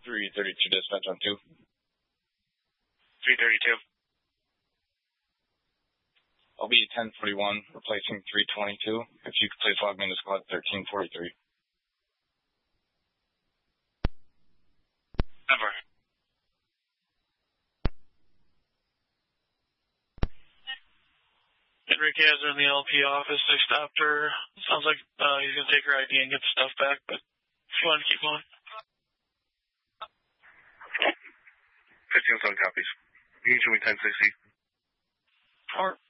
332 dispatch on 2. 332. I'll be 1041, replacing 322. If you could please log me into squad 1343. Never. Enrique has her in the LP office. They stopped her. Sounds like he's going to take her ID and get the stuff back, but if you want to keep going. 1507 copies. You can show me 1060. Alright.